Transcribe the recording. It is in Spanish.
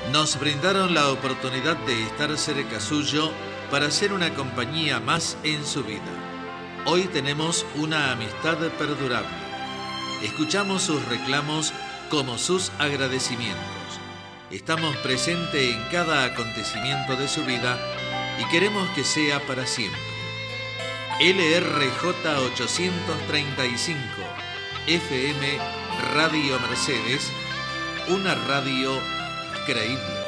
Nos brindaron la oportunidad de estar cerca suyo para ser una compañía más en su vida. Hoy tenemos una amistad perdurable. Escuchamos sus reclamos como sus agradecimientos. Estamos presentes en cada acontecimiento de su vida y queremos que sea para siempre. LRJ 835 FM Radio Mercedes, una radio creíble.